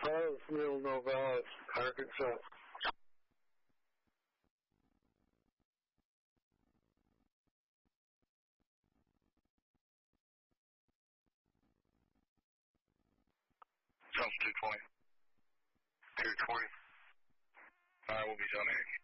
Hello, it's Neil Novell, Arkansas. Sounds 220. 220. Alright, we'll be down here.